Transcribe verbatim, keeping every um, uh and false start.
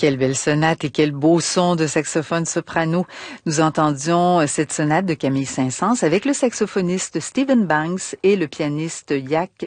Quelle belle sonate et quel beau son de saxophone soprano. Nous entendions cette sonate de Camille Saint-Saëns avec le saxophoniste Stephen Banks et le pianiste Jack